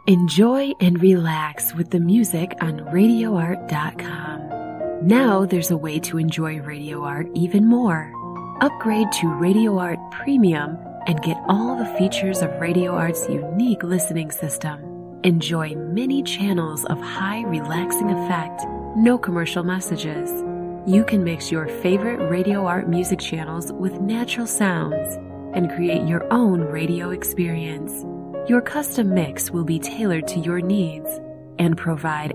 Enjoy and relax with the music on RadioArt.com. Now there's a way to enjoy Radio Art even more. Upgrade to Radio Art Premium and get all the features of Radio Art's unique listening system. Enjoy many channels of high relaxing effect, no commercial messages. You can mix your favorite Radio Art music channels with natural sounds and create your own radio experience. Your custom mix will be tailored to your needs and provide